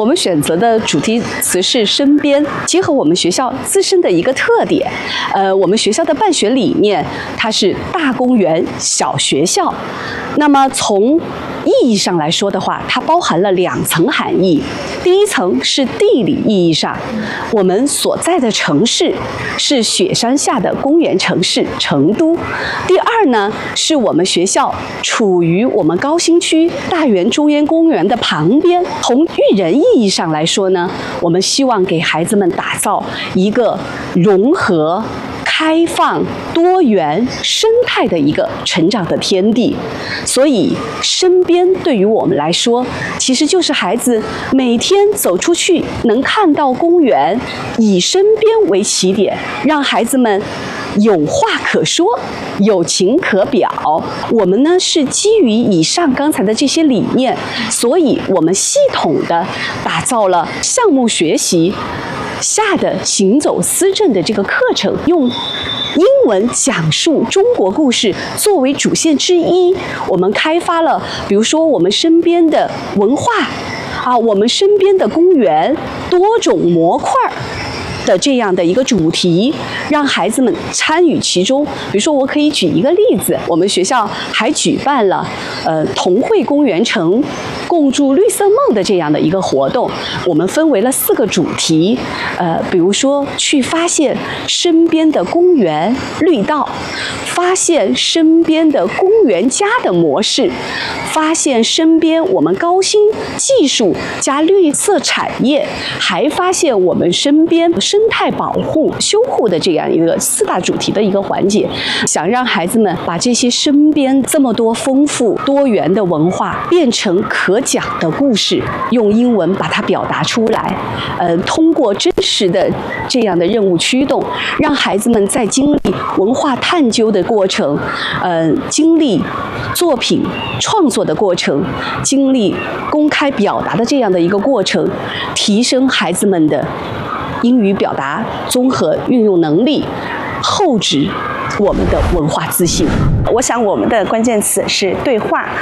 们选择的主题词是身边，结合我们学校自身的一个特点。我们学校的办学理念，它是大公园小学校。那么从意义上来说的话，它包含了2层含义。第一层是地理意义上，我们所在的城市是雪山下的公园城市成都。第二呢，是我们学校处于我们高新区大园中央公园的旁边。从育人意义上来说呢，我们希望给孩子们打造一个融合、开放、多元、生态的一个成长的天地。所以身边对于我们来说，其实就是孩子每天走出去能看到公园，以身边为起点，让孩子们有话可说，有情可表。我们呢是基于以上刚才的这些理念，所以我们系统的打造了项目学习下的行走思政的这个课程，用英文讲述中国故事作为主线之一。我们开发了比如说我们身边的文化我们身边的公园多种模块的这样的一个主题，让孩子们参与其中。比如说我可以举一个例子，我们学校还举办了同惠公园城共筑绿色梦的这样的一个活动。我们分为了4个主题，比如说去发现身边的公园绿道，发现身边的公园家的模式，发现身边我们高新技术加绿色产业，还发现我们身边生态保护修护的这样一个4大主题的一个环节。想让孩子们把这些身边这么多丰富多元的文化变成可讲的故事，用英文把它表达出来。通过真实的这样的任务驱动，让孩子们在经历文化探究的过程，经历作品创作的过程，经历公开表达的这样的一个过程，提升孩子们的英语表达综合运用能力，厚植我们的文化自信。 我想我们的关键词是对话。